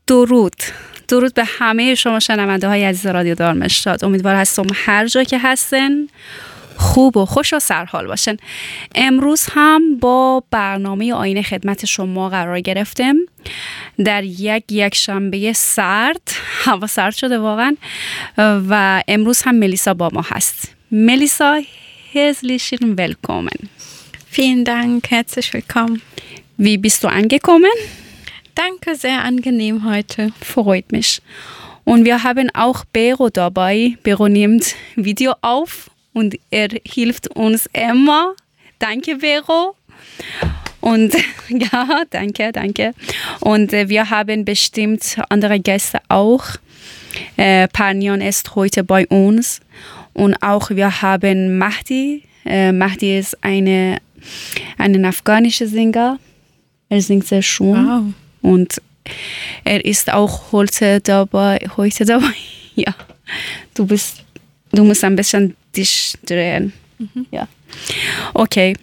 درود به همه شما شنونده های عزیز رادیو دارمشتاد. امیدوار هستم هر جا که هستن خوب و خوش و سرحال باشن. امروز هم با برنامه آینه خدمت شما قرار گرفتم در یک شنبه سرد. هوا سرد شده واقعا و امروز هم ملیسا با ما هست. ملیسا, herzlichen willkommen. Vielen Dank, herzlich willkommen. Wie bist du angekommen? Danke, sehr angenehm heute. Freut mich. Und wir haben auch Bero dabei. Bero nimmt Video auf und er hilft uns immer. Danke, Bero. Und ja, danke. Und wir haben bestimmt andere Gäste auch. Parnion ist heute bei uns. Und auch wir haben Mahdi. Mahdi ist einen afghanischen Sänger. Er singt sehr schön. Wow. Und er ist auch heute dabei. Ja, du musst ein bisschen dich drehen. Ja. Okay.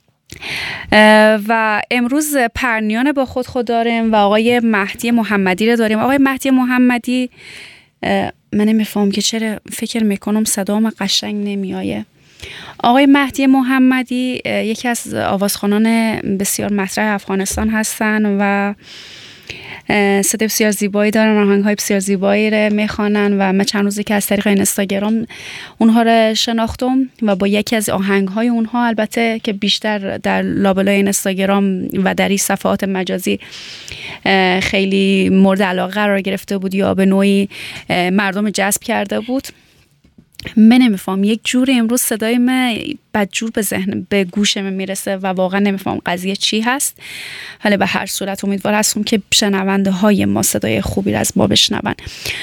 و امروز پرنیان با خود داریم و آقای مهدی محمدی رو داریم. آقای مهدی محمدی من نمیفهم که چرا فکر میکنم صدام قشنگ نمیایه. آقای مهدی محمدی یکی از آوازخوانان بسیار مطرح افغانستان هستن و صدای بسیار زیبایی دارن، آهنگ‌های بسیار زیبایی رو میخوانن و من چند روزی که از طریق اینستاگرام اونها رو شناختم و با یکی از آهنگ‌های اونها، البته که بیشتر در لابلای اینستاگرام و در این صفحات مجازی خیلی مورد علاقه قرار گرفته بود یا به نوعی مردم جذب کرده بود، من نمیفهم یک جوری امروز صدای من بدجور به گوش من میرسه و واقعا نمیفهم قضیه چی هست. ولی به هر صورت امیدوار هستم که شنونده های ما صدای خوبی را از ما بشنون.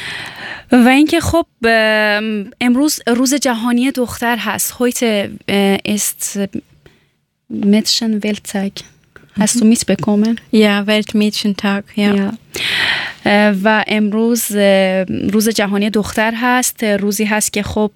و اینکه خب امروز روز جهانی دختر هست. heute ist Mädchen-Welttag. Hast du mitbekommen? Ja, Weltmädchentag, ja. و امروز روز جهانی دختر هست. روزی هست که خب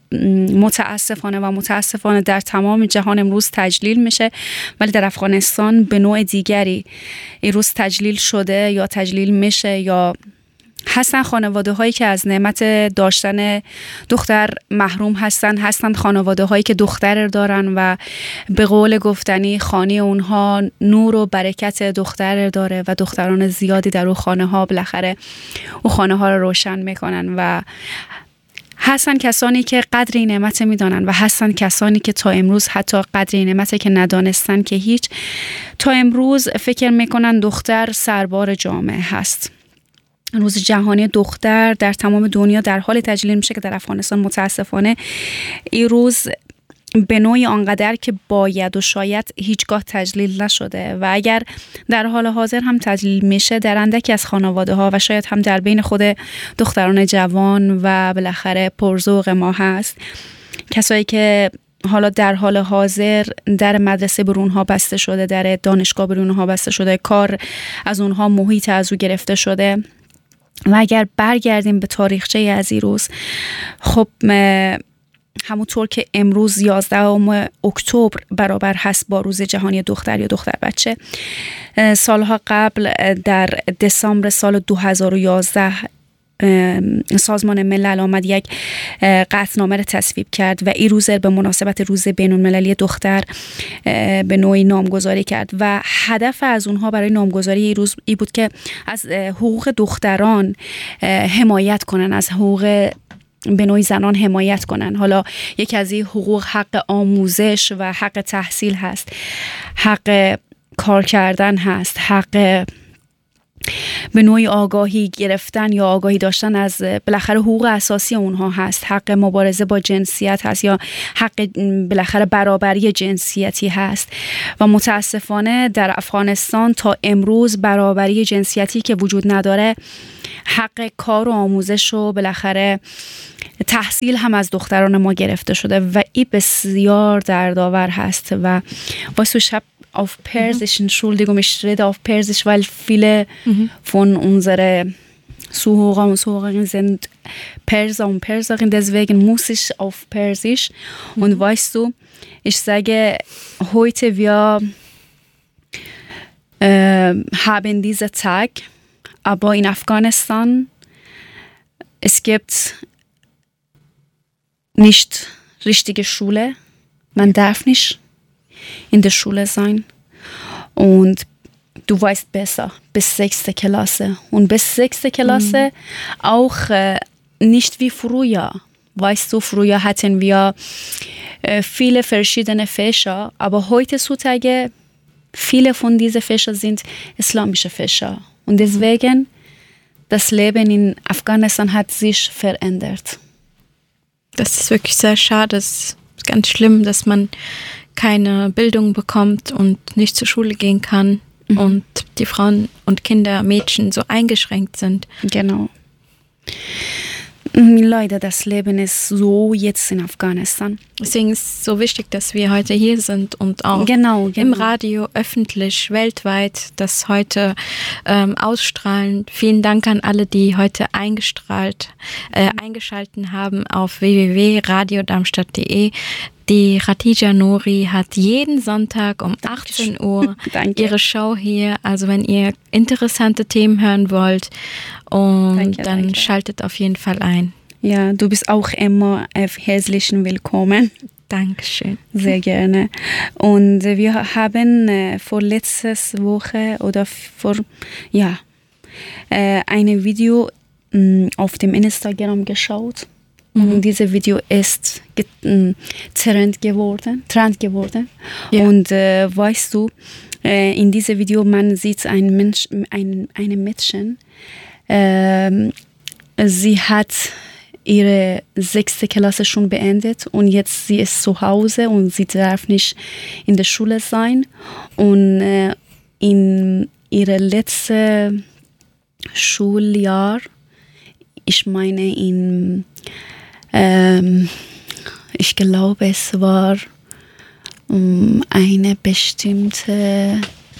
متاسفانه در تمام جهان امروز تجلیل میشه، ولی در افغانستان به نوع دیگری این روز تجلیل شده یا تجلیل میشه یا هستن خانواده هایی که از نعمت داشتن دختر محروم هستن خانواده هایی که دختر دارن و به قول گفتنی خانه اونها نور و برکت دختر داره و دختران زیادی در اون خانه ها بالاخره اون خانه ها رو روشن میکنن و هستن کسانی که قدر این نعمت میدانن و هستن کسانی که تا امروز حتی قدر این نعمت که ندانستن که هیچ، تا امروز فکر میکنن دختر سربار جامعه هست. روز جهانی دختر در تمام دنیا در حال تجلیل میشه که در افغانستان متاسفانه این روز به نوعی آنقدر که باید و شاید هیچگاه تجلیل نشده و اگر در حال حاضر هم تجلیل میشه در اندکی از خانواده ها و شاید هم در بین خود دختران جوان و بالاخره پرذوق ما هست کسایی که حالا در حال حاضر در مدرسه بر اونها بسته شده، در دانشگاه بر اونها بسته شده، کار از اونها، محیط از او گرفته شده. و اگر برگردیم به تاریخچه از این روز، خب همونطور که امروز 11 اکتبر برابر هست با روز جهانی دختر یا دختر بچه، سالها قبل در دسامبر سال 2011 سازمان ملل آمد یک قطعنامه را تصویب کرد و این روز به مناسبت روز بین‌المللی دختر به نوعی نامگذاری کرد و هدف از اونها برای نامگذاری این روز این بود که از حقوق دختران حمایت کنن، از حقوق به نوعی زنان حمایت کنن. حالا یکی از این حقوق حق آموزش و حق تحصیل هست، حق کار کردن هست، حق به نوعی آگاهی گرفتن یا آگاهی داشتن از بالاخره حقوق اساسی اونها هست، حق مبارزه با جنسیت هست یا حق بالاخره برابری جنسیتی هست. و متاسفانه در افغانستان تا امروز برابری جنسیتی که وجود نداره، حق کار و آموزش و بالاخره تحصیل هم از دختران ما gerichtet شده و این بسیار دردآور هست. و واسه شب auf Persisch, Entschuldigung, ich rede auf Persisch, weil viele von unseren Zuhörer und Zuhörerinnen sind Perser und Perserinnen, deswegen muss ich auf Persisch. Und weißt du, ich sage, heute wir haben diesen Tag aber in Afghanistan es gibt nicht richtige Schule. Man darf nicht in der Schule sein. Und du weißt besser, bis 6. Klasse. Und bis 6. Klasse auch nicht wie früher. Weißt du, früher hatten wir viele verschiedene Fächer, aber heutzutage viele von diesen Fächern sind islamische Fächer. Und deswegen, das Leben in Afghanistan hat sich verändert. Das ist wirklich sehr schade. Es ist ganz schlimm, dass man keine Bildung bekommt und nicht zur Schule gehen kann und die Frauen und Kinder, Mädchen so eingeschränkt sind. Genau. Leider, das Leben ist so jetzt in Afghanistan. Deswegen ist es so wichtig, dass wir heute hier sind und auch im Radio, öffentlich, weltweit, das heute ausstrahlen. Vielen Dank an alle, die heute eingeschaltet haben auf www.radiodarmstadt.de. Die Khatija Nouri hat jeden Sonntag um 18 Uhr ihre Show hier. Also wenn ihr interessante Themen hören wollt, dann schaltet auf jeden Fall ein. Ja, du bist auch immer herzlich willkommen. Dankeschön. Sehr gerne. Und wir haben vorletzte Woche oder ein Video auf dem Instagram geschaut. Und dieses Video ist Trend geworden. Ja. Und weißt du, in diesem Video man sieht ein Mädchen. Sie hat ihre 6. Klasse schon beendet und jetzt sie ist zu Hause und sie darf nicht in der Schule sein. Und in ihrem letzten Schuljahr, ich meine ich glaube, es war eine bestimmte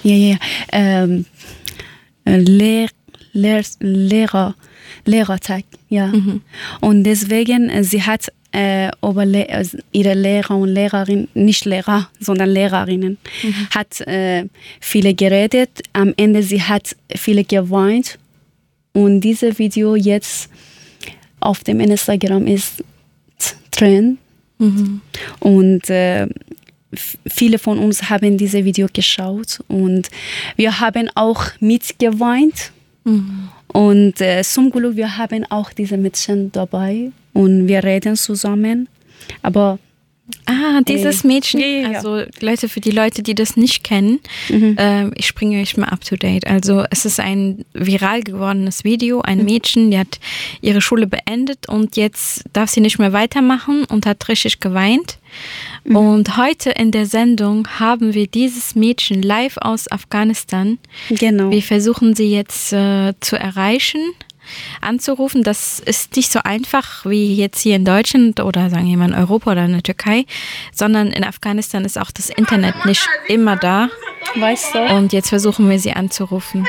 Lehrertag. Ja. Und deswegen, sie hat über ihre Lehrer und Lehrerinnen, nicht Lehrer, sondern Lehrerinnen, hat viele geredet. Am Ende, sie hat viele geweint. Und dieses Video jetzt auf dem Instagram ist Trend. Und viele von uns haben dieses Video geschaut und wir haben auch mitgeweint. Und zum Glück, wir haben auch diese Mädchen dabei und wir reden zusammen. Aber dieses Mädchen, also Leute, für die Leute, die das nicht kennen, ich bringe euch mal up to date. Also es ist ein viral gewordenes Video, ein Mädchen, die hat ihre Schule beendet und jetzt darf sie nicht mehr weitermachen und hat richtig geweint. Und heute in der Sendung haben wir dieses Mädchen live aus Afghanistan. Genau. Wir versuchen sie jetzt zu erreichen, anzurufen. Das ist nicht so einfach wie jetzt hier in Deutschland oder sagen wir mal in Europa oder in der Türkei, sondern in Afghanistan ist auch das Internet nicht immer da. Weißt du? Und jetzt versuchen wir sie anzurufen.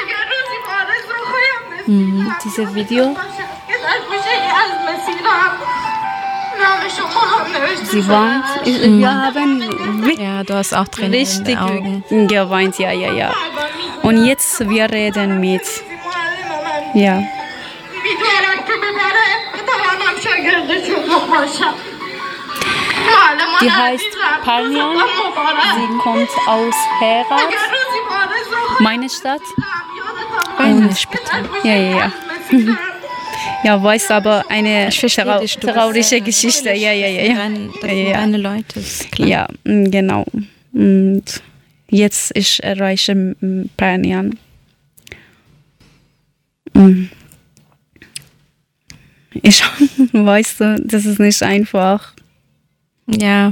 Dieses Video. Sie weint. Wir haben du hast auch Tränen in den Augen. Geweint, ja. Und jetzt wir reden mit. Ja. Die heißt Parnian. Sie kommt aus Herat, meine Stadt. Meine Stadt. Ja. Ja, weißt aber eine traurige Geschichte. Ja. Das sind meine Leute, ist klar. Ja, genau. Und jetzt ich erreiche Parnian. Weißt du, das ist nicht einfach. Ja.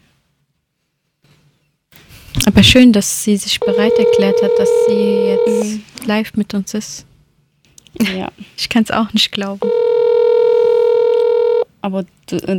Aber schön, dass sie sich bereit erklärt hat, dass sie jetzt live mit uns ist. Ja. Ich kann es auch nicht glauben. Aber